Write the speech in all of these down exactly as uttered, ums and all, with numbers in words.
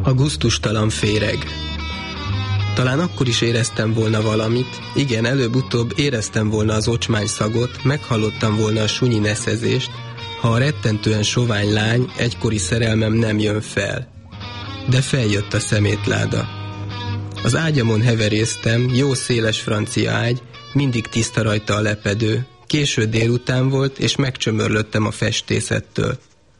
A gusztustalan féreg. Talán akkor is éreztem volna valamit, igen, előbb-utóbb éreztem volna az ocsmány szagot, meghallottam volna a sunyi neszezést, ha a rettentően sovány lány, egykori szerelmem nem jön fel. De feljött a szemétláda. Az ágyamon heveréztem, jó széles francia ágy, mindig tiszta rajta a lepedő, késő délután volt, és megcsömörlöttem a festészettől.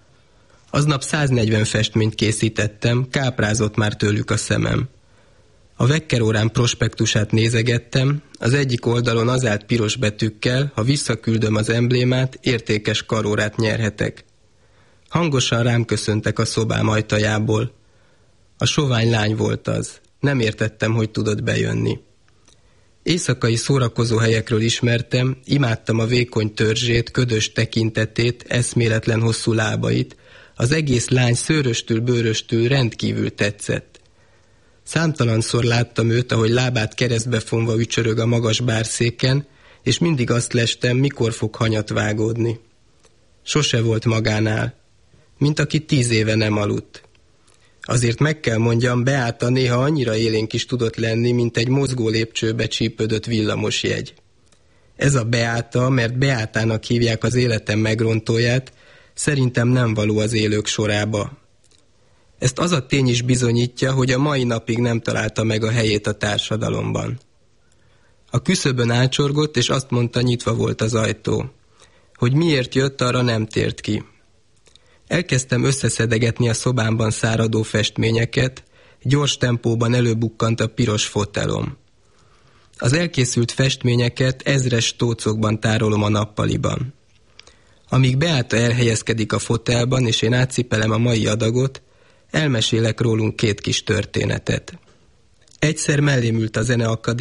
Aznap száznegyven festményt készítettem, káprázott már tőlük a szemem. A vekkerórám prospektusát nézegettem, az egyik oldalon az állt piros betűkkel, ha visszaküldöm az emblémát, értékes karórát nyerhetek. Hangosan rám köszöntek a szobám ajtajából. A sovány lány volt az. Nem értettem, hogy tudott bejönni. Éjszakai szórakozó helyekről ismertem, imádtam a vékony törzsét, ködös tekintetét, eszméletlen hosszú lábait. Az egész lány szőröstül, bőröstül rendkívül tetszett. Számtalanszor láttam őt, ahogy lábát keresztbe fonva ücsörög a magas bárszéken, és mindig azt lestem, mikor fog hanyat vágódni. Sose volt magánál, mint aki tíz éve nem aludt. Azért meg kell mondjam, Beáta néha annyira élénk is tudott lenni, mint egy mozgó lépcsőbe csípődött villamosjegy. Ez a Beáta, mert Beátának hívják az életem megrontóját, szerintem nem való az élők sorába. Ezt az a tény is bizonyítja, hogy a mai napig nem találta meg a helyét a társadalomban. A küszöbön álcsorgott, és azt mondta, nyitva volt az ajtó. Hogy miért jött, arra nem tért ki. Elkezdtem összeszedegetni a szobámban száradó festményeket, gyors tempóban előbukkant a piros fotelom. Az elkészült festményeket ezres tócokban tárolom a nappaliban. Amíg Beáta elhelyezkedik a fotelban, és én átcipelem a mai adagot, elmesélek rólunk két kis történetet. Egyszer mellém ült a zeneakadémián,